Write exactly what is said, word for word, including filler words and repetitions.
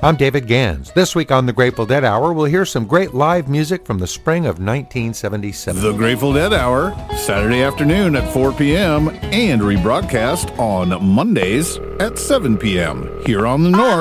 I'm David Gans. This week on the Grateful Dead Hour, we'll hear some great live music from the spring of nineteen seventy-seven. The Grateful Dead Hour, Saturday afternoon at four p.m. and rebroadcast on Mondays at seven p.m. here on the North.